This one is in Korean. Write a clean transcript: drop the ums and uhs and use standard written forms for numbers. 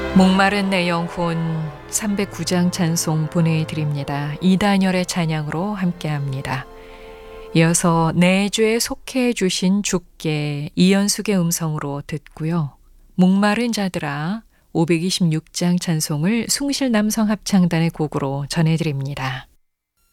목마른 내 영혼 309장 찬송 보내드립니다. 이단열의 찬양으로 함께합니다. 이어서 내 죄에 속해 주신 주께 이연숙의 음성으로 듣고요. 목마른 자들아 526장 찬송을 숭실 남성 합창단의 곡으로 전해드립니다.